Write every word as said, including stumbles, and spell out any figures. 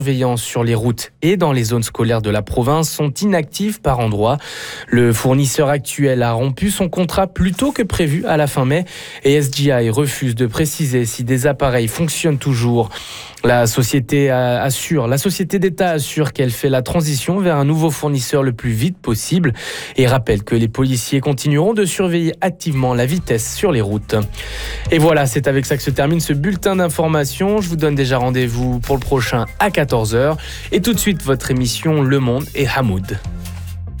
surveillance sur les routes et dans les zones scolaires de la province sont inactives par endroits. Le fournisseur actuel a rompu son contrat plus tôt que prévu à la fin mai et S G I refuse de préciser si des appareils fonctionnent toujours. La société assure, la société d'État assure qu'elle fait la transition vers un nouveau fournisseur le plus vite possible et rappelle que les policiers continueront de surveiller activement la vitesse sur les routes. Et voilà, c'est avec ça que se termine ce bulletin d'information. Je vous donne déjà rendez-vous pour le prochain à quatorze heures. Et tout de suite, votre émission Le Monde et Hamoud.